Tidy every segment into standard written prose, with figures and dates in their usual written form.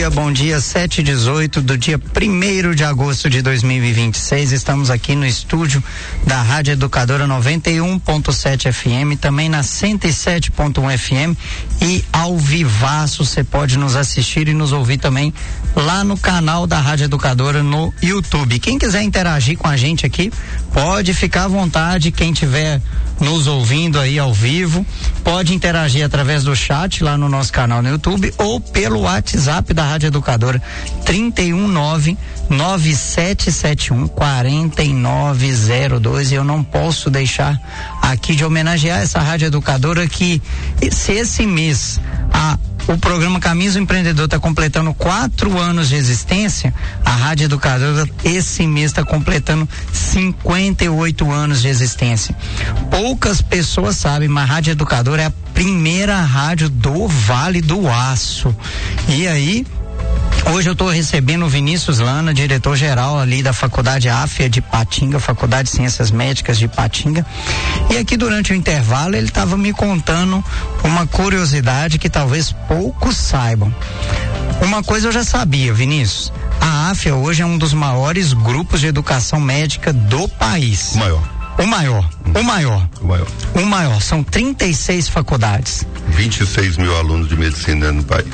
bom dia, 7h18 do dia 1º de agosto de 2026. Estamos aqui no estúdio da Rádio Educadora 91.7 FM, também na 107.1 FM e ao vivaço. Você pode nos assistir e nos ouvir também lá no canal da Rádio Educadora no YouTube. Quem quiser interagir com a gente aqui, pode ficar à vontade. Quem tiver nos ouvindo aí ao vivo, pode interagir através do chat lá no nosso canal no YouTube ou pelo WhatsApp da Rádio Educadora 319-9771-4902. E eu não posso deixar aqui de homenagear essa Rádio Educadora que, se esse mês o programa Caminhos do Empreendedor está completando 4 anos de existência, a Rádio Educadora esse mês está completando 58 anos de existência. Poucas pessoas sabem, mas a Rádio Educadora é a primeira rádio do Vale do Aço. E aí, hoje eu estou recebendo o Vinícius Lana, diretor-geral ali da Faculdade AFIA de Ipatinga, Faculdade de Ciências Médicas de Ipatinga. E aqui durante o intervalo ele estava me contando uma curiosidade que talvez poucos saibam. Uma coisa eu já sabia, Vinícius. A AFIA hoje é um dos maiores grupos de educação médica do país. O maior. São 36 faculdades. 26 mil alunos de medicina no país.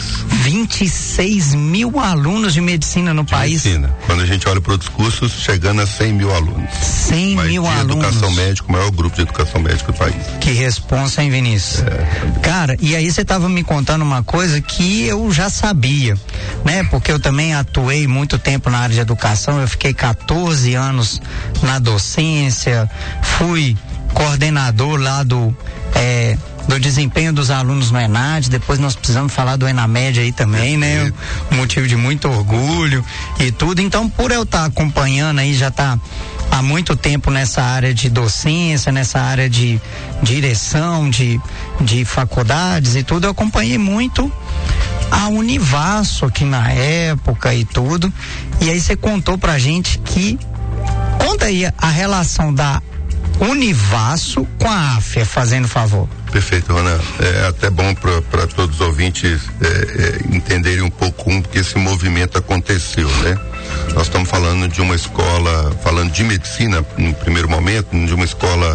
26 mil alunos de medicina no país? Medicina. Quando a gente olha para outros cursos, chegando a 100 mil alunos. 100 mil alunos. Educação médica, o maior grupo de educação médica do país. Que responsa, hein, Vinícius? Cara, e aí você estava me contando uma coisa que eu já sabia, né? Porque eu também atuei muito tempo na área de educação, eu fiquei 14 anos na docência, fui coordenador lá do desempenho dos alunos no ENAD, depois nós precisamos falar do ENAMED aí também, né? Um motivo de muito orgulho e tudo. Então, por eu estar acompanhando aí, já tá há muito tempo nessa área de docência, nessa área de direção de faculdades e tudo, eu acompanhei muito a Univasso aqui na época e tudo. E aí você contou pra gente que, conta aí a relação da Univasso com a AFIA, fazendo favor. Perfeito, Ronan. É até bom para todos os ouvintes entenderem um pouco como que esse movimento aconteceu, né? Nós estamos falando de uma escola, falando de medicina no primeiro momento, de uma escola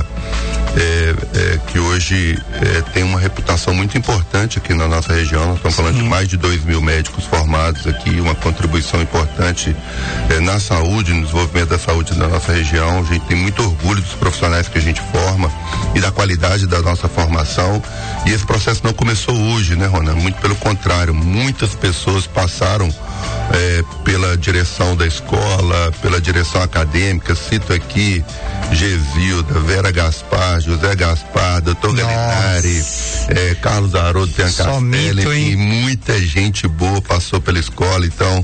que hoje tem uma reputação muito importante aqui na nossa região. Nós estamos falando de mais de 2 mil médicos formados aqui, uma contribuição importante na saúde, no desenvolvimento da saúde da nossa região. A gente tem muito orgulho dos profissionais que a gente forma e da qualidade da nossa formação. E esse processo não começou hoje, né, Ronan? Muito pelo contrário, muitas pessoas passaram pela direção da escola, pela direção acadêmica. Cito aqui Gesilda, Vera Gaspar, José Gaspar, Dr. Galinari, Carlos Haroldo Tencastelli, enfim, muita gente boa passou pela escola. Então,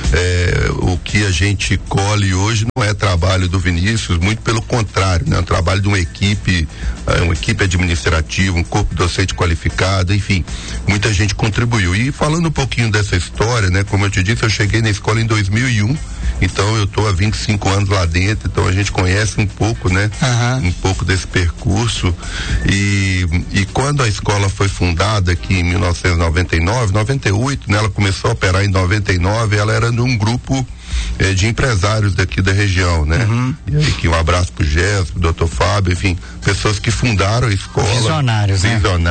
o que a gente colhe hoje não é trabalho do Vinícius, muito pelo contrário, né? É um trabalho de uma equipe administrativa, um corpo docente qualificado, enfim, muita gente contribuiu. E falando um pouquinho dessa história, né? Como eu te disse, eu cheguei na escola em 2001, então eu estou há 25 anos lá dentro, então a gente conhece um pouco, né? Um pouco desse percurso. E quando a escola foi fundada aqui em 1999, 98, né? Ela começou a operar em 99, ela era de um grupo de empresários daqui da região, né? E aí que um abraço pro Jéssico, pro Dr. Fábio, enfim, pessoas que fundaram a escola. Visionários,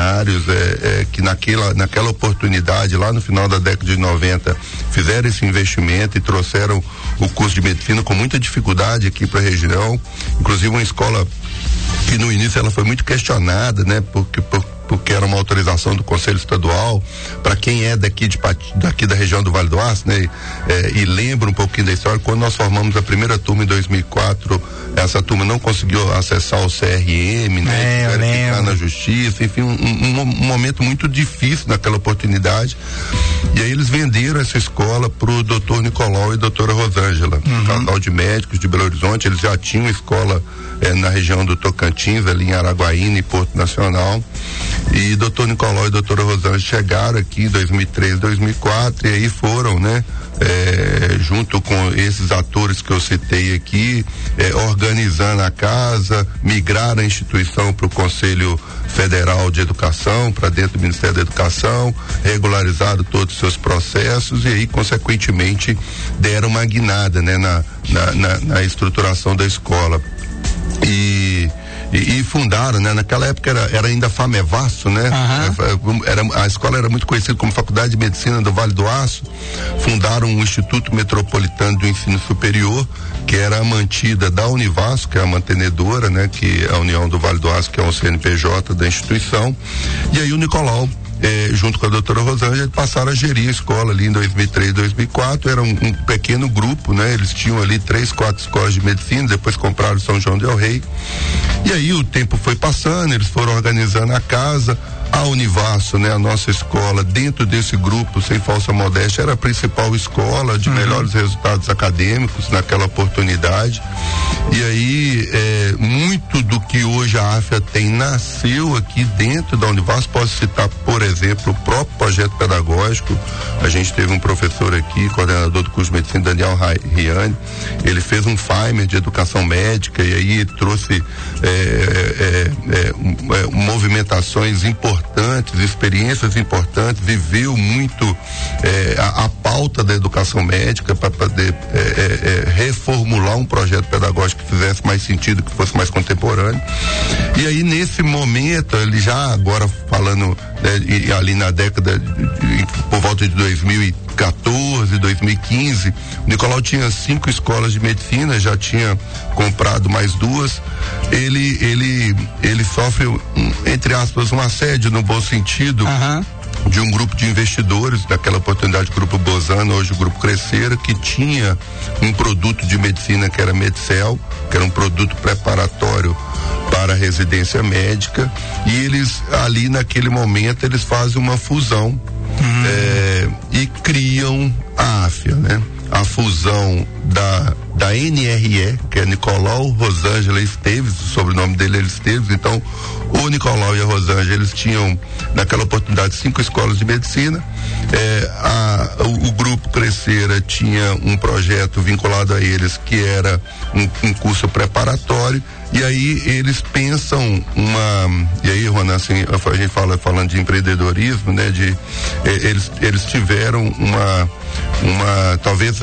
que naquela oportunidade, lá no final da década de 90, fizeram esse investimento e trouxeram o curso de medicina com muita dificuldade aqui para a região, inclusive uma escola que no início ela foi muito questionada, né? Porque era uma autorização do Conselho Estadual. Para quem é daqui da região do Vale do Aço, né? E lembra um pouquinho da história, quando nós formamos a primeira turma em 2004, essa turma não conseguiu acessar o CRM, né? Tiveram que ficar na justiça, enfim, um momento muito difícil naquela oportunidade. E aí eles venderam essa escola pro doutor Nicolau e doutora Rosângela, um casal de médicos de Belo Horizonte. Eles já tinham escola na região do Tocantins, ali em Araguaína e Porto Nacional. E doutor Nicolau e doutora Rosângela chegaram aqui em 2003, 2004 e aí foram, né? Junto com esses atores que eu citei aqui, organizando a casa, migraram a instituição para o Conselho Federal de Educação, para dentro do Ministério da Educação, regularizaram todos os seus processos e aí, consequentemente, deram uma guinada, né, na estruturação da escola. E fundaram, né? Naquela época era ainda Famevasso, né? A escola era muito conhecida como Faculdade de Medicina do Vale do Aço. Fundaram um Instituto Metropolitano do Ensino Superior, que era mantida da Univasso, que é a mantenedora, né? Que é a União do Vale do Aço, que é um CNPJ da instituição. E aí o Nicolau, junto com a doutora Rosângela, passaram a gerir a escola ali em 2003, 2004, era um pequeno grupo, né? Eles tinham ali 3, 4 escolas de medicina, depois compraram São João del Rei, e aí o tempo foi passando, eles foram organizando a casa, a Univasso, né? A nossa escola, dentro desse grupo, sem falsa modéstia, era a principal escola de melhores resultados acadêmicos naquela oportunidade, e aí muito do que hoje a AFIA tem nasceu aqui dentro da Univasso. Posso citar, por exemplo, o próprio projeto pedagógico. A gente teve um professor aqui, coordenador do curso de medicina, Daniel Riani, ele fez um FAIMER de educação médica e aí trouxe movimentações importantes, experiências importantes, viveu muito a pauta da educação médica para poder reformular um projeto pedagógico que fizesse mais sentido, que fosse mais contemporâneo. E aí, nesse momento, ele já agora falando, né, ali na década por volta de 2014, 2015, o Nicolau tinha 5 escolas de medicina, já tinha comprado mais 2. Ele sofre, entre aspas, um assédio no bom sentido. De um grupo de investidores, naquela oportunidade, o Grupo Bozano, hoje o Grupo Crescera, que tinha um produto de medicina que era Medicel, que era um produto preparatório para a residência médica, e eles, ali naquele momento, eles fazem uma fusão e criam a AFIA, né? A fusão da NRE, que é Nicolau Rosângela Esteves, o sobrenome dele é Esteves. Então, o Nicolau e a Rosângela, eles tinham, naquela oportunidade, 5 escolas de medicina. O Grupo Crescera tinha um projeto vinculado a eles, que era um curso preparatório. E aí eles pensam e aí, Ronan, assim, a gente falando de empreendedorismo, né? Eles tiveram talvez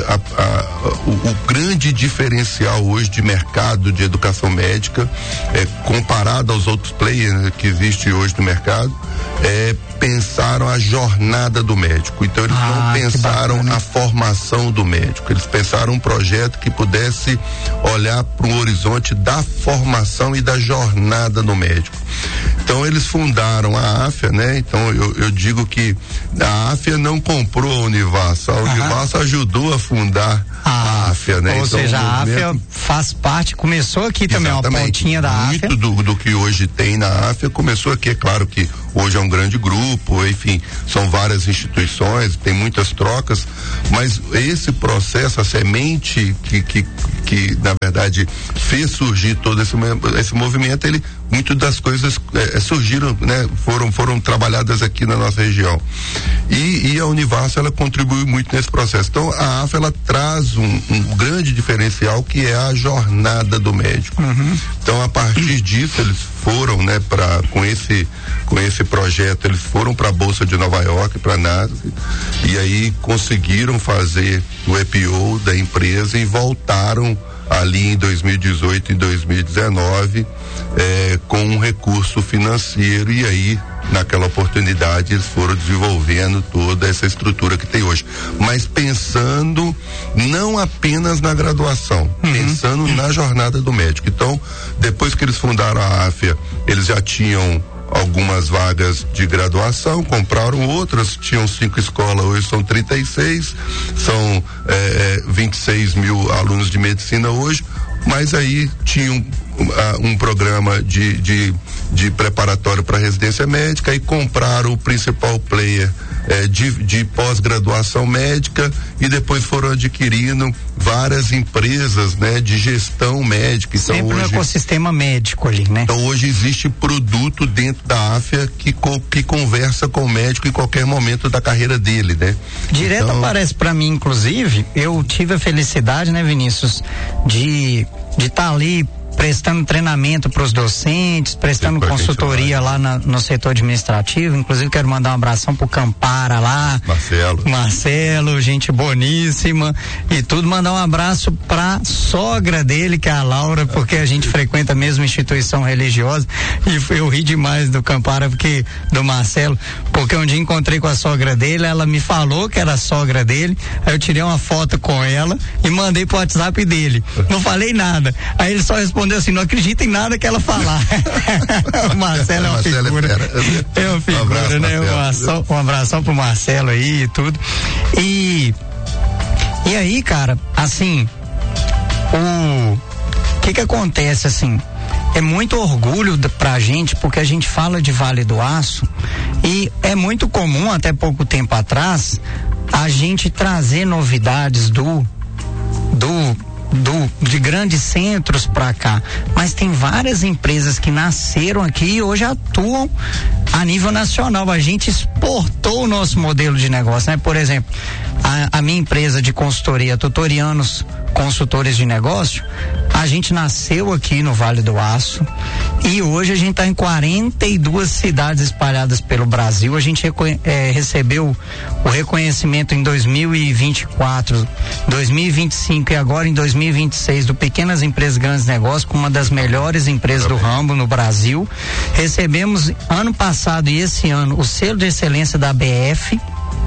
o grande diferencial hoje de mercado de educação médica, comparado aos outros players que existem hoje no mercado, pensaram a jornada do médico. Então eles não pensaram a formação do médico, eles pensaram um projeto que pudesse olhar para um horizonte da formação e da jornada do médico. Então eles fundaram a AFIA, né? Então eu digo que a AFIA não comprou a Univasso, a Univasso ajudou a fundar a AFIA, né? Ou então, seja, a AFIA faz parte, começou aqui também, uma pontinha da AFIA. Muito do que hoje tem na AFIA começou aqui. É claro que hoje é um grande grupo, enfim, são várias instituições, tem muitas trocas, mas esse processo, a semente que na verdade fez surgir todo esse movimento, muito das coisas surgiram, né? Foram trabalhadas aqui na nossa região. E a Univasso, ela contribui muito nesse processo. Então a AFA, ela traz um grande diferencial, que é a jornada do médico. Então, a partir disso, eles foram, né, com esse projeto, eles foram para a Bolsa de Nova York, para a Nasdaq, e aí conseguiram fazer o IPO da empresa e voltaram ali em 2018 e 2019 com um recurso financeiro, e aí naquela oportunidade eles foram desenvolvendo toda essa estrutura que tem hoje, mas pensando não apenas na graduação, pensando na jornada do médico. Então, depois que eles fundaram a AFIA, eles já tinham algumas vagas de graduação, compraram outras, tinham 5 escolas, hoje são 36, são 26 mil alunos de medicina hoje, mas aí tinham um programa de preparatório para residência médica e compraram o principal player de pós-graduação médica e depois foram adquirindo várias empresas, né, de gestão médica. Então, sempre no ecossistema médico ali, né? Então hoje existe produto dentro da AFIA que conversa com o médico em qualquer momento da carreira dele, né? Direto então, aparece para mim, inclusive, eu tive a felicidade, né, Vinícius, de estar ali prestando treinamento para os docentes, prestando consultoria lá no setor administrativo. Inclusive quero mandar um abração pro Campara lá, Marcelo, gente boníssima e tudo. Mandar um abraço pra sogra dele, que é a Laura, porque a gente frequenta a mesma instituição religiosa, e eu ri demais do Campara, do Marcelo, porque um dia encontrei com a sogra dele, ela me falou que era a sogra dele, aí eu tirei uma foto com ela e mandei pro WhatsApp dele. Não falei nada. Aí ele só respondeu assim: não acredita em nada que ela falar. O Marcelo é uma figura. É uma figura, né? Um abração pro Marcelo aí e tudo. E aí, cara, assim, o que acontece, assim, é muito orgulho pra gente, porque a gente fala de Vale do Aço e é muito comum, até pouco tempo atrás, a gente trazer novidades de grandes centros para cá, mas tem várias empresas que nasceram aqui e hoje atuam a nível nacional. A gente exportou o nosso modelo de negócio, né? Por exemplo, a minha empresa de consultoria, Tutorianos Consultores de Negócio, a gente nasceu aqui no Vale do Aço e hoje a gente está em 42 cidades espalhadas pelo Brasil. A gente recebeu o reconhecimento em 2024, 2025 e agora em 2026 do Pequenas Empresas Grandes Negócios como uma das melhores empresas do ramo no Brasil. Recebemos ano passado e esse ano o selo de excelência da ABF.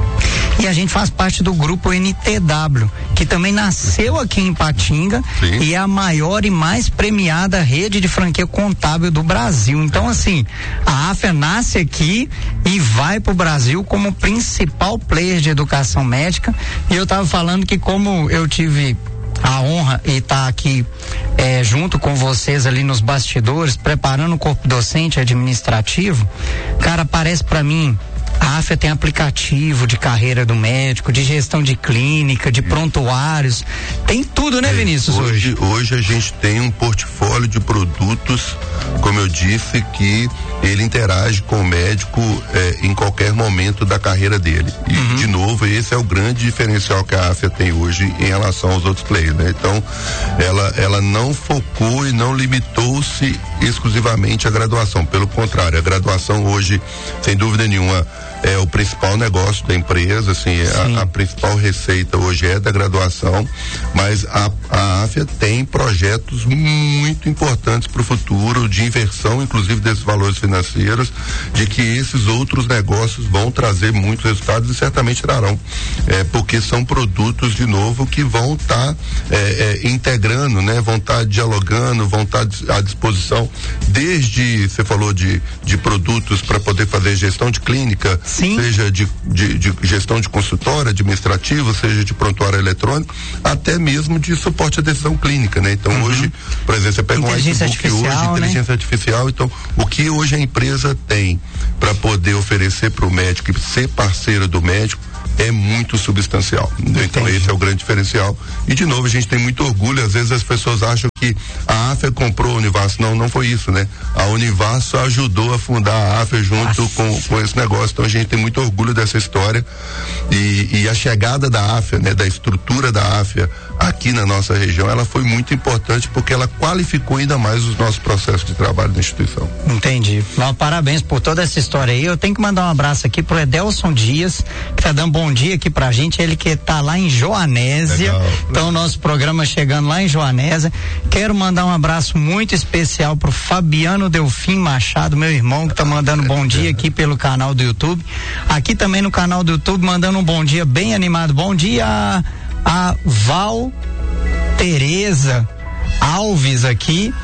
E a gente faz parte do grupo NTW, que também nasceu aqui em Ipatinga. Sim. E é a maior e mais premiada rede de franquia contábil do Brasil. Então, assim, a AFIA nasce aqui e vai pro Brasil como principal player de educação médica. E eu tava falando que, como eu tive a honra e estar aqui junto com vocês ali nos bastidores, preparando o corpo docente administrativo, cara, parece para mim, a AFIA tem aplicativo de carreira do médico, de gestão de clínica, de prontuários, tem tudo, né, Vinícius, hoje? Hoje a gente tem um portfólio de produtos, como eu disse, que ele interage com o médico em qualquer momento da carreira dele. E, de novo, esse é o grande diferencial que a AFIA tem hoje em relação aos outros players, né? Então, ela não focou e não limitou-se exclusivamente à graduação. Pelo contrário, a graduação hoje, sem dúvida nenhuma, é o principal negócio da empresa, assim, a principal receita hoje é da graduação, mas a AFIA tem projetos muito importantes para o futuro, de inversão, inclusive desses valores financeiros, de que esses outros negócios vão trazer muitos resultados e certamente trarão, porque são produtos, de novo, que vão estar integrando, né? Vão estar dialogando, vão estar à disposição, desde, você falou de produtos para poder fazer gestão de clínica, Sim. seja de gestão de consultório administrativo, seja de prontuário eletrônico, até mesmo de suporte à decisão clínica, né? Então hoje, por exemplo, você pega um iBook hoje, inteligência artificial, então o que hoje a empresa tem para poder oferecer para o médico e ser parceiro do médico é muito substancial. Então esse é o grande diferencial. E de novo, a gente tem muito orgulho, às vezes as pessoas acham que a AFIA comprou a Univasso. Não foi isso, né? A Univasso ajudou a fundar a AFIA junto com esse negócio. Então a gente tem muito orgulho dessa história e a chegada da AFIA, né? Da estrutura da AFIA aqui na nossa região, ela foi muito importante porque ela qualificou ainda mais os nossos processos de trabalho da instituição. Entendi. Não, parabéns por toda essa história aí. Eu tenho que mandar um abraço aqui pro Edelson Dias, que tá dando bom dia aqui pra gente, ele que tá lá em Joanésia. Legal. Então o nosso programa chegando lá em Joanésia. Quero mandar um abraço muito especial pro Fabiano Delfim Machado, meu irmão, que tá mandando bom dia aqui pelo canal do YouTube. Aqui também no canal do YouTube, mandando um bom dia bem animado. Bom dia a Val Tereza Alves aqui,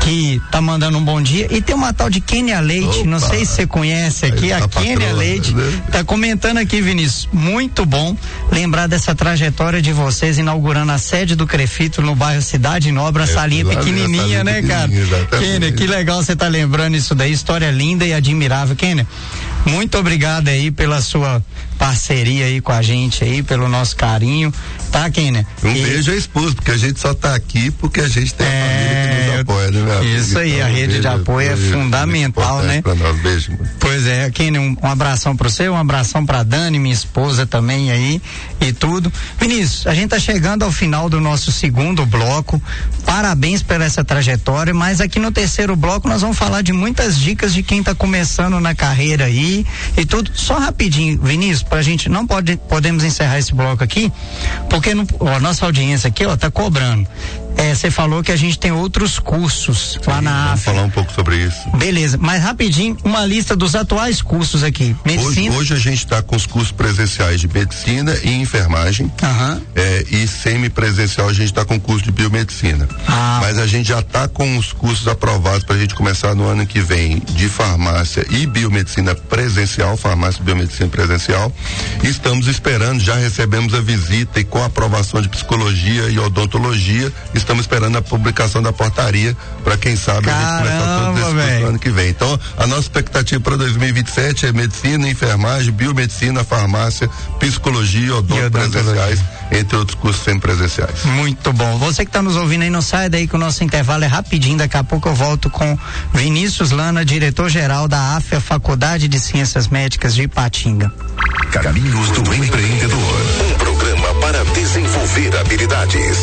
que tá mandando um bom dia, e tem uma tal de Kênia Leite. Opa, não sei se você conhece aqui, a Kênia Leite, né? Tá comentando aqui, Vinícius, muito bom lembrar dessa trajetória de vocês inaugurando a sede do Crefito no bairro Cidade Nova, a salinha pequenininha, né, cara? Kênia, que legal você tá lembrando isso daí, história linda e admirável. Kênia, muito obrigado aí pela sua parceria aí com a gente aí, pelo nosso carinho, tá, Kênia? Beijo à esposa, porque a gente só tá aqui porque a gente tem a família que nos apoia, né, meu amigo? Isso aí, então, a rede de apoio é fundamental, né? Pra nós. Beijo. Pois é, Kênia, um abração pro você, um abração pra Dani, minha esposa também aí e tudo. Vinícius, a gente tá chegando ao final do nosso segundo bloco, parabéns pela essa trajetória, mas aqui no terceiro bloco nós vamos falar de muitas dicas de quem tá começando na carreira aí e tudo. Só rapidinho, Vinícius, pra gente não podemos encerrar esse bloco aqui, porque nossa audiência aqui, tá cobrando. Você falou que a gente tem outros cursos lá na AF. Vamos falar um pouco sobre isso. Beleza, mas rapidinho, uma lista dos atuais cursos aqui. Medicina. Hoje a gente está com os cursos presenciais de medicina e enfermagem. E semipresencial a gente está com o curso de biomedicina. Mas a gente já está com os cursos aprovados para a gente começar no ano que vem de farmácia e biomedicina presencial, farmácia e biomedicina presencial. E estamos esperando, já recebemos a visita e com a aprovação de psicologia e odontologia, estamos esperando a publicação da portaria para quem sabe a gente começar todos esses cursos no ano que vem. Então, a nossa expectativa para 2027 é medicina, enfermagem, biomedicina, farmácia, psicologia, odonto presenciais, entre outros cursos semipresenciais. Muito bom. Você que está nos ouvindo aí, não sai daí que o nosso intervalo é rapidinho, daqui a pouco eu volto com Vinícius Lana, diretor-geral da AFA, Faculdade de Ciências Médicas de Ipatinga. Caminhos do Empreendedor, um programa para desenvolver habilidades.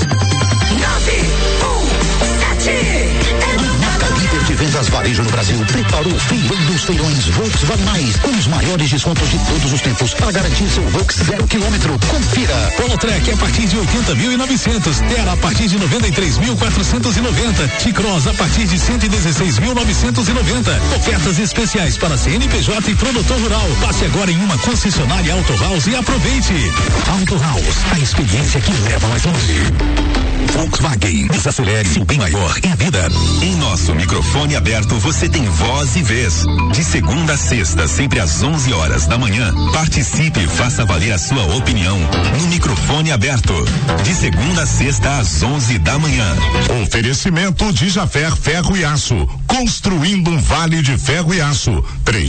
917 líder de vendas varejo no Brasil preparou o feirão dos feirões Volkswagen Mais, com os maiores descontos de todos os tempos para garantir seu Volks 0 km. Confira. Polotrek a partir de 80.900, Terra a partir de 93.490, T-Cross a partir de 116.990. Ofertas especiais para CNPJ e produtor rural. Passe agora em uma concessionária Auto House e aproveite. Auto House, a experiência que leva mais longe. Volkswagen, desacelere, seu bem maior é a vida. Em nosso microfone aberto você tem voz e vez. De segunda a sexta, sempre às 11 horas da manhã. Participe e faça valer a sua opinião no microfone aberto. De segunda a sexta às 11 da manhã. Oferecimento Dijafer Ferro e Aço. Construindo um vale de ferro e aço.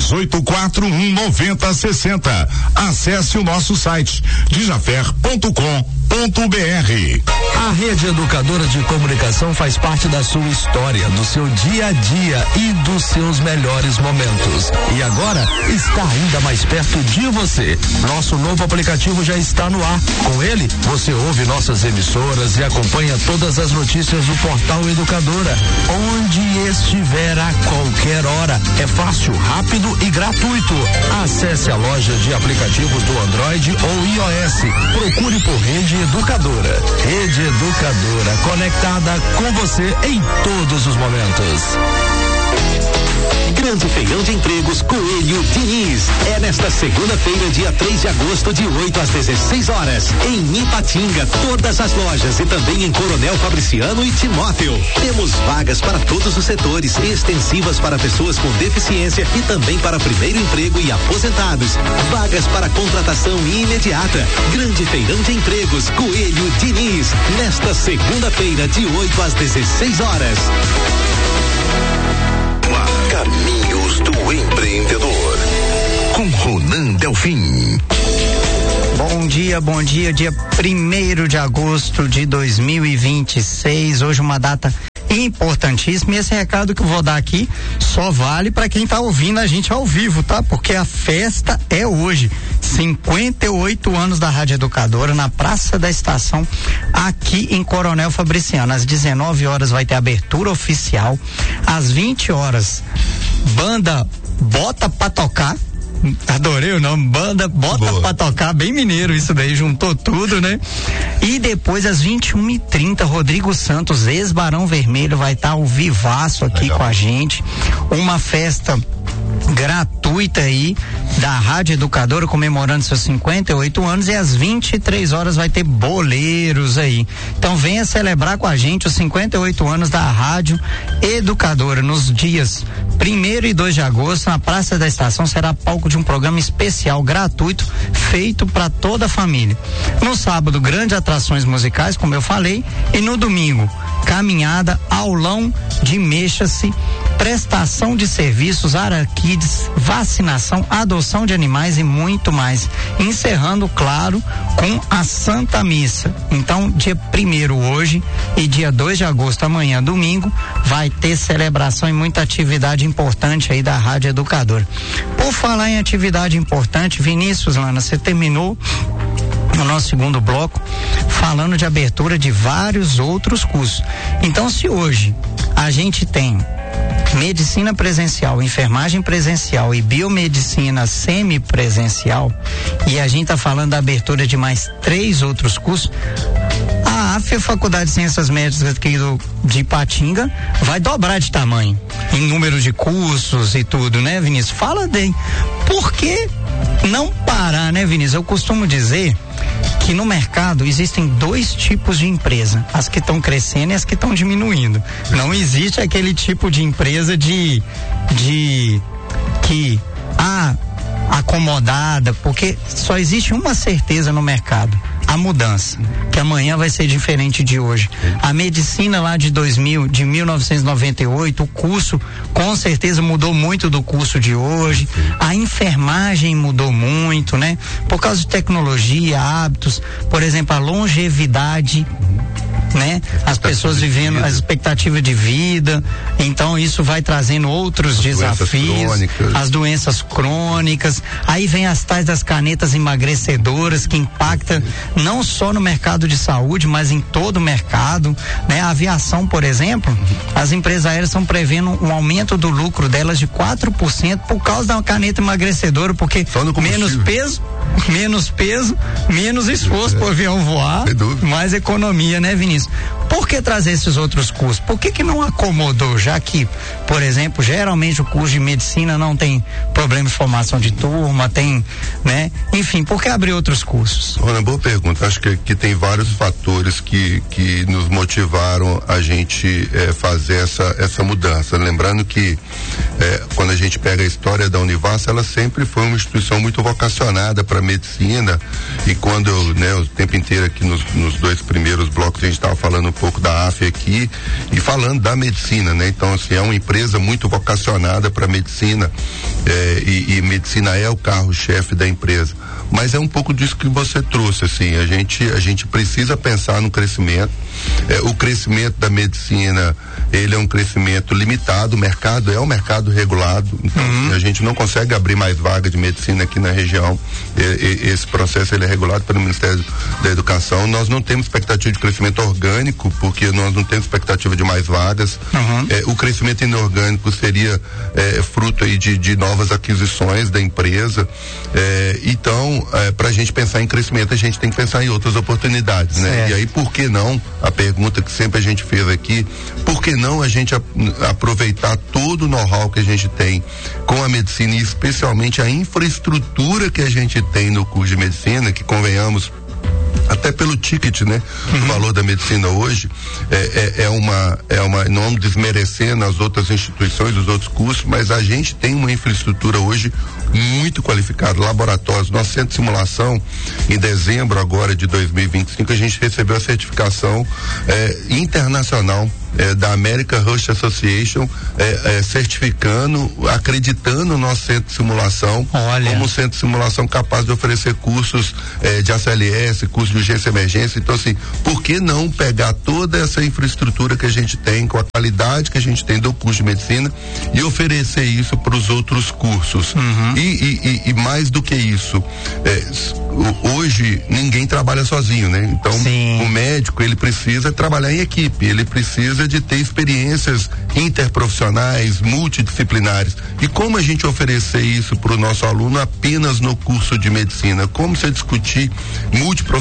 3841-9060. Acesse o nosso site dijafer.com.br. A Rede Educadora de Comunicação faz parte da sua história, do seu dia a dia e dos seus melhores momentos. E agora está ainda mais perto de você. Nosso novo aplicativo já está no ar. Com ele, você ouve nossas emissoras e acompanha todas as notícias do portal Educadora, onde estiver a qualquer hora. É fácil, rápido e gratuito. Acesse a loja de aplicativos do Android ou iOS. Procure por Rede Educadora. Rede Educadora, conectada com você em todos os momentos. Grande Feirão de Empregos Coelho Diniz. É nesta segunda-feira, dia 3 de agosto, de 8 às 16 horas, em Ipatinga, todas as lojas e também em Coronel Fabriciano e Timóteo. Temos vagas para todos os setores, extensivas para pessoas com deficiência e também para primeiro emprego e aposentados. Vagas para contratação imediata. Grande Feirão de Empregos Coelho Diniz, nesta segunda-feira, de 8 às 16 horas. Caminhos do Empreendedor, com Ronan Delfim. Bom dia, dia 1º de agosto de 2026, hoje uma data importantíssima, e esse recado que eu vou dar aqui só vale para quem tá ouvindo a gente ao vivo, tá? Porque a festa é hoje, 58 anos da Rádio Educadora, na Praça da Estação, aqui em Coronel Fabriciano. Às 19 horas vai ter abertura oficial, às 20 horas banda Bota Pra Tocar. Adorei o nome, banda Bota Pra Tocar, bem mineiro isso daí, juntou tudo, né? E depois às 21h30, Rodrigo Santos, ex-Barão Vermelho, vai estar ao vivaço aqui com a gente, uma festa gratuita aí, da Rádio Educadora comemorando seus 58 anos, e às 23 horas vai ter boleiros aí. Então venha celebrar com a gente os 58 anos da Rádio Educadora. Nos dias 1º e 2 de agosto, na Praça da Estação, será palco de um programa especial gratuito feito para toda a família. No sábado, grandes atrações musicais, como eu falei, e no domingo, caminhada, aulão de mexa-se, prestação de serviços, Araquides, vacinação, adoção de animais e muito mais. Encerrando, claro, com a Santa Missa. Então, dia 1º hoje e dia 2 de agosto, amanhã, domingo, vai ter celebração e muita atividade importante aí da Rádio Educadora. Por falar em atividade importante, Vinícius, Lana, você terminou no nosso segundo bloco falando de abertura de vários outros cursos. Então, se hoje a gente tem medicina presencial, enfermagem presencial e biomedicina semipresencial, e a gente tá falando da abertura de mais 3 outros cursos, a AF, a Faculdade de Ciências Médicas aqui de Ipatinga, vai dobrar de tamanho em número de cursos e tudo, né, Vinícius? Fala bem. Por que não parar, né, Vinícius? Eu costumo dizer que no mercado existem 2 tipos de empresa, as que estão crescendo e as que estão diminuindo. Não existe aquele tipo de empresa acomodada, porque só existe uma certeza no mercado: a mudança, que amanhã vai ser diferente de hoje. A medicina lá de 1998, o curso com certeza mudou muito do curso de hoje. A enfermagem mudou muito, né? Por causa de tecnologia, hábitos, por exemplo, a longevidade, né? As pessoas vivendo a expectativa de vida, então isso vai trazendo outros desafios, as doenças crônicas. Aí vem as tais das canetas emagrecedoras, que impacta não só no mercado de saúde, mas em todo o mercado, né? A aviação, por exemplo, as empresas aéreas estão prevendo um aumento do lucro delas de 4% por causa da caneta emagrecedora, porque menos peso, menos esforço pro avião voar, mais economia, né, Vinícius? Por que trazer esses outros cursos? Por que não acomodou, já que, por exemplo, geralmente o curso de medicina não tem problema de formação de turma, tem, né? Enfim, por que abrir outros cursos? Uma boa pergunta. Acho que tem vários fatores que nos motivaram a gente fazer essa mudança. Lembrando que quando a gente pega a história da Univasf, ela sempre foi uma instituição muito vocacionada para medicina, e quando o tempo inteiro aqui nos 2 primeiros blocos a gente estava falando um pouco da AF aqui e falando da medicina, né? Então, assim, é uma empresa muito vocacionada para medicina, e medicina é o carro-chefe da empresa. Mas é um pouco disso que você trouxe, assim, a gente precisa pensar no crescimento. O crescimento da medicina, ele é um crescimento limitado, o mercado é um mercado regulado, então a gente não consegue abrir mais vaga de medicina aqui na região. Esse processo, ele é regulado pelo Ministério da Educação. Nós não temos expectativa de crescimento orgânico, porque nós não temos expectativa de mais vagas. O crescimento inorgânico seria fruto aí de novas aquisições da empresa. Então, para a gente pensar em crescimento, a gente tem que pensar em outras oportunidades, né? Certo. E aí, por que não, a pergunta que sempre a gente fez aqui, por que não a gente aproveitar todo o know-how que a gente tem com a medicina, e especialmente a infraestrutura que a gente tem no curso de medicina, que, convenhamos, até pelo ticket, né? O valor da medicina hoje não vamos desmerecendo as outras instituições, os outros cursos, mas a gente tem uma infraestrutura hoje muito qualificada, laboratórios. Nosso centro de simulação, em dezembro agora de 2025, a gente recebeu a certificação internacional da American Rush Association, certificando, acreditando o nosso centro de simulação como um centro de simulação capaz de oferecer cursos de ACLS, cursos de urgência e emergência. Então, assim, por que não pegar toda essa infraestrutura que a gente tem, com a qualidade que a gente tem do curso de medicina, e oferecer isso para os outros cursos? E mais do que isso, hoje ninguém trabalha sozinho, né? Então, o médico, ele precisa trabalhar em equipe, ele precisa de ter experiências interprofissionais, multidisciplinares. E como a gente oferecer isso para o nosso aluno apenas no curso de medicina? Como você discutir multiprofissionalismo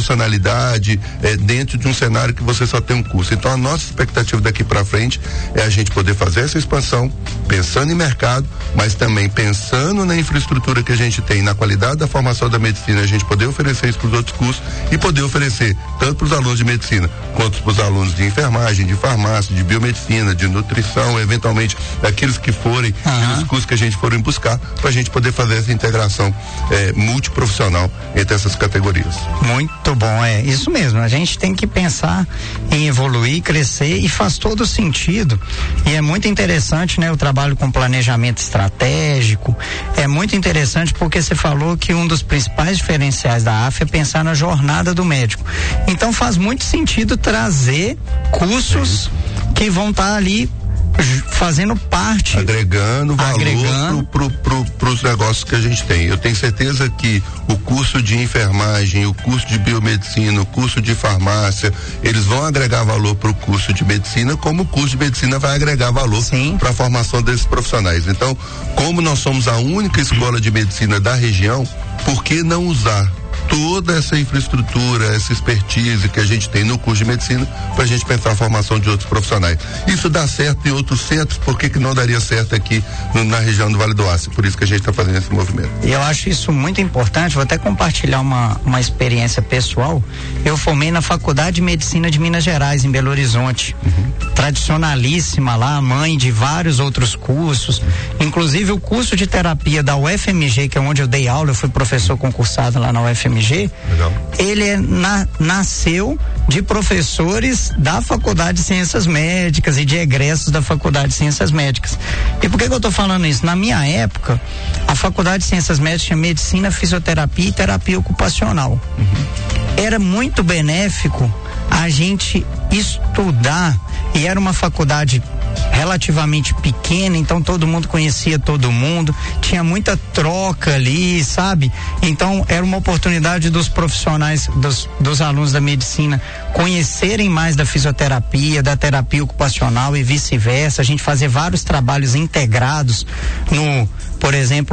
profissionalidade dentro de um cenário que você só tem um curso. Então a nossa expectativa daqui para frente é a gente poder fazer essa expansão, pensando em mercado, mas também pensando na infraestrutura que a gente tem, na qualidade da formação da medicina, a gente poder oferecer isso para os outros cursos e poder oferecer tanto para os alunos de medicina quanto para os alunos de enfermagem, de farmácia, de biomedicina, de nutrição, eventualmente daqueles que forem e os cursos que a gente forem buscar, para a gente poder fazer essa integração multiprofissional entre essas categorias. Muito bom, isso mesmo. A gente tem que pensar em evoluir, crescer, e faz todo sentido. E é muito interessante, né, o trabalho com planejamento estratégico. É muito interessante porque você falou que um dos principais diferenciais da AF é pensar na jornada do médico. Então faz muito sentido trazer cursos que vão estar ali fazendo parte, agregando valor para os negócios que a gente tem. Eu tenho certeza que o curso de enfermagem, o curso de biomedicina, o curso de farmácia, eles vão agregar valor para o curso de medicina, como o curso de medicina vai agregar valor para a formação desses profissionais. Então, como nós somos a única escola de medicina da região, por que não usar toda essa infraestrutura, essa expertise que a gente tem no curso de medicina para a gente pensar a formação de outros profissionais? Isso dá certo em outros centros, por que não daria certo aqui na região do Vale do Aço? Por isso que a gente está fazendo esse movimento. E eu acho isso muito importante, vou até compartilhar uma experiência pessoal. Eu formei na Faculdade de Medicina de Minas Gerais, em Belo Horizonte. Tradicionalíssima lá, mãe de vários outros cursos, inclusive o curso de terapia da UFMG, que é onde eu dei aula, eu fui professor concursado lá na UFMG. Legal. Ele nasceu de professores da Faculdade de Ciências Médicas e de egressos da Faculdade de Ciências Médicas. E por que eu tô falando isso? Na minha época, a Faculdade de Ciências Médicas tinha medicina, fisioterapia e terapia ocupacional. Era muito benéfico a gente estudar, e era uma faculdade relativamente pequena, então todo mundo conhecia todo mundo, tinha muita troca ali, sabe? Então era uma oportunidade dos profissionais, dos alunos da medicina conhecerem mais da fisioterapia, da terapia ocupacional e vice-versa. A gente fazer vários trabalhos integrados por exemplo,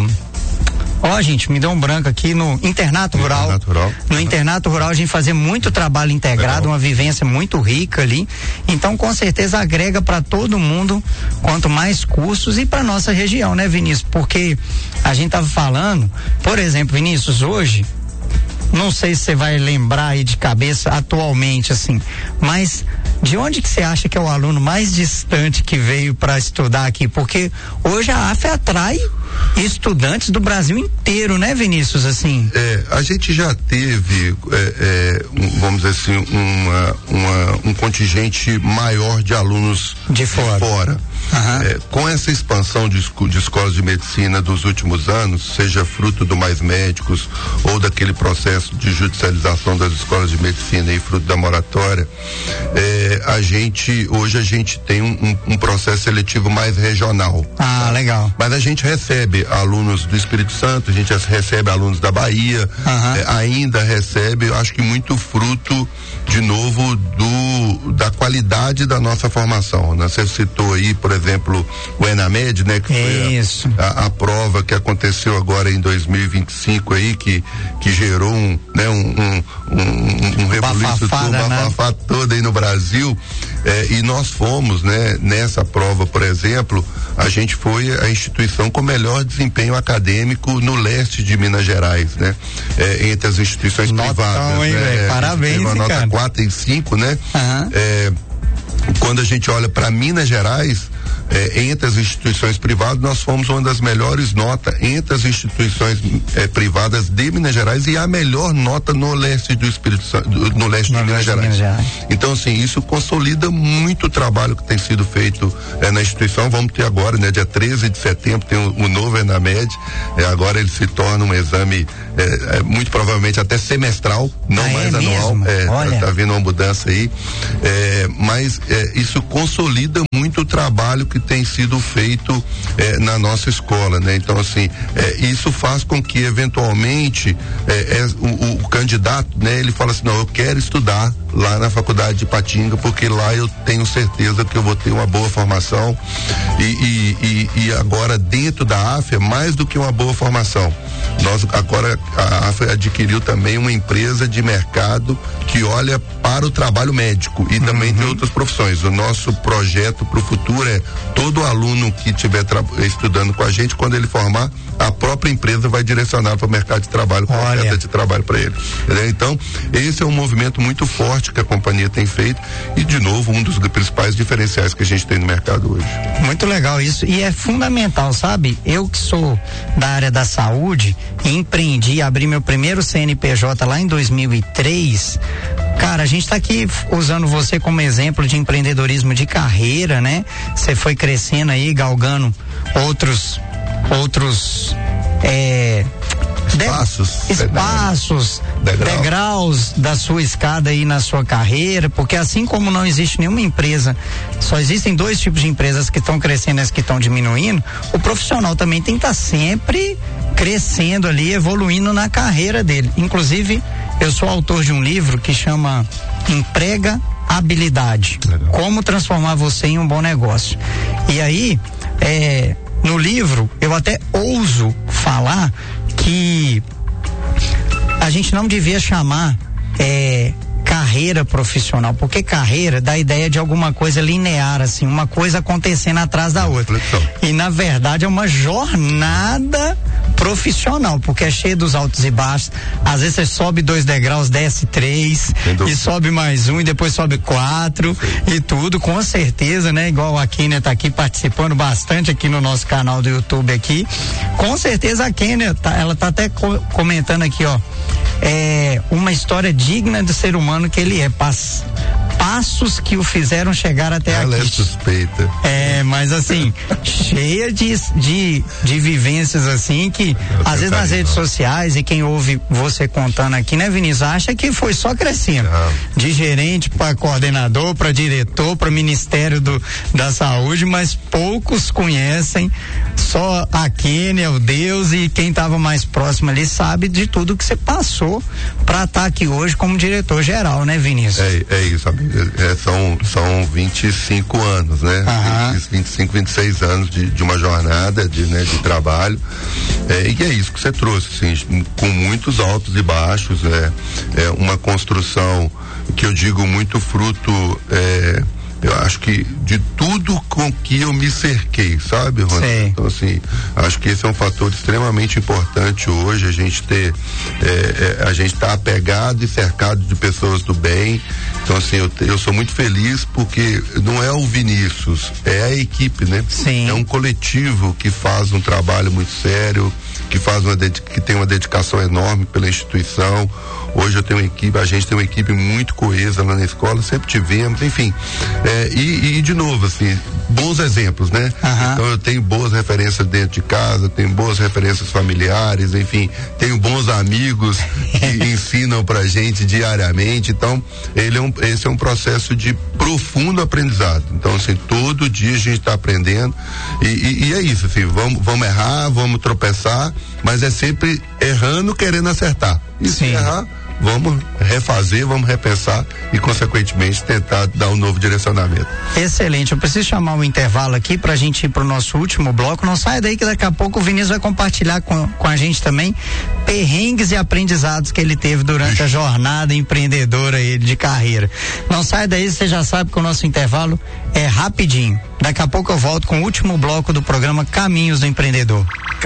gente, me deu um branco aqui no internato rural. No internato rural a gente fazia muito trabalho integrado, uma vivência muito rica ali. Então, com certeza agrega para todo mundo, quanto mais cursos, e para nossa região, né, Vinícius? Porque a gente tava falando, por exemplo, Vinícius, hoje, não sei se você vai lembrar aí de cabeça atualmente, assim, mas de onde que você acha que é o aluno mais distante que veio para estudar aqui? Porque hoje a AF atrai estudantes do Brasil inteiro, né, Vinícius, assim? A gente já teve, vamos dizer assim, um contingente maior de alunos de fora. Com essa expansão de escolas de medicina dos últimos anos, seja fruto do Mais Médicos ou daquele processo de judicialização das escolas de medicina e fruto da moratória, hoje a gente tem um processo seletivo mais regional. Legal. Mas a gente recebe alunos do Espírito Santo, a gente recebe alunos da Bahia, ainda recebe, eu acho que muito fruto, de novo, da qualidade da nossa formação, né? Você citou aí, por exemplo, o ENAMED, né? Que foi a prova que aconteceu agora em 2025 aí, que gerou um rebuliço, bafafá todo aí no Brasil, e nós fomos, né? Nessa prova, por exemplo, a gente foi a instituição com melhor desempenho acadêmico no leste de Minas Gerais, né? Entre as instituições privadas, né? Parabéns, uma nota 4 e 5, né? Quando a gente olha para Minas Gerais, entre as instituições privadas, nós fomos uma das melhores notas entre as instituições privadas de Minas Gerais, e a melhor nota no leste do Espírito Santo, no leste de Minas Gerais. Então, assim, isso consolida muito o trabalho que tem sido feito na instituição. Vamos ter agora, né, dia 13 de setembro, tem o novo ENAMED. Agora ele se torna um exame muito provavelmente até semestral, não mais anual. Tá vindo uma mudança aí. Mas isso consolida muito o trabalho que tem sido feito na nossa escola, né? Então, assim, isso faz com que eventualmente o candidato, né, ele fala assim, não, eu quero estudar lá na Faculdade de Ipatinga, porque lá eu tenho certeza que eu vou ter uma boa formação, e agora dentro da AF é mais do que uma boa formação. Nós agora a AFA adquiriu também uma empresa de mercado que olha para o trabalho médico e também tem outras profissões. O nosso projeto para o futuro é todo aluno que estiver estudando com a gente, quando ele formar, a própria empresa vai direcionar para o mercado de trabalho, com oferta de trabalho para ele. Entendeu? Então, esse é um movimento muito forte que a companhia tem feito e, de novo, um dos principais diferenciais que a gente tem no mercado hoje. Muito legal isso, e é fundamental, sabe? Eu que sou da área da saúde, empreendi, abri meu primeiro CNPJ lá em 2003. Cara, a gente está aqui usando você como exemplo de empreendedorismo de carreira, né? Você foi crescendo aí, galgando outros espaços, degraus da sua escada aí na sua carreira, porque assim como não existe nenhuma empresa, só existem dois tipos de empresas que estão crescendo e as que estão diminuindo, o profissional também tem que estar sempre crescendo ali, evoluindo na carreira dele. Inclusive, eu sou autor de um livro que chama Emprega Habilidade, como transformar você em um bom negócio. E aí, no livro, eu até ouso falar que a gente não devia chamar carreira profissional, porque carreira dá a ideia de alguma coisa linear, assim, uma coisa acontecendo atrás da outra. E na verdade é uma jornada profissional, porque é cheio dos altos e baixos. Às vezes você sobe 2 degraus, desce 3, e sobe mais 1 e depois sobe 4 e tudo, com certeza, né? Igual a Kênia tá aqui participando bastante aqui no nosso canal do YouTube aqui. Com certeza a Kênia, ela tá até comentando aqui, ó, uma história digna do ser humano que ele é, passos que o fizeram chegar até aqui. Ela é suspeita. Mas assim, cheia de vivências assim que às vezes nas redes sociais, e quem ouve você contando aqui, né, Vinícius, acha que foi só crescendo. De gerente para coordenador, para diretor, para Ministério da Saúde, mas poucos conhecem, só a Kênia, o Deus, e quem estava mais próximo ali sabe de tudo que você passou para estar aqui hoje como diretor geral, né, Vinícius? É isso, amigo. São 25 anos, né? 25, 26 anos de uma jornada de trabalho. E é isso que você trouxe, assim, com muitos altos e baixos, uma construção que eu digo muito fruto, eu acho que de tudo com que eu me cerquei, sabe, Ronaldo? Então, assim, acho que esse é um fator extremamente importante hoje, a gente a gente tá apegado e cercado de pessoas do bem. Então, assim, eu sou muito feliz porque não é o Vinícius, é a equipe, né? Sim. É um coletivo que faz um trabalho muito sério, que tem uma dedicação enorme pela instituição. Hoje a gente tem uma equipe muito coesa lá na escola, sempre tivemos, enfim. E de novo, assim, bons exemplos, né? Então eu tenho boas referências dentro de casa, tenho boas referências familiares, enfim, tenho bons amigos que ensinam pra gente diariamente. Então, esse é um processo de profundo aprendizado. Então, assim, todo dia a gente está aprendendo e é isso, assim, vamos errar, vamos tropeçar, mas é sempre errando, querendo acertar. E se errar, vamos refazer, vamos repensar e, consequentemente, tentar dar um novo direcionamento. Excelente. Eu preciso chamar um intervalo aqui pra gente ir pro nosso último bloco. Não saia daí que daqui a pouco o Vinícius vai compartilhar com a gente também perrengues e aprendizados que ele teve durante a jornada empreendedora de carreira. Não saia daí, você já sabe que o nosso intervalo é rapidinho. Daqui a pouco eu volto com o último bloco do programa Caminhos do Empreendedor.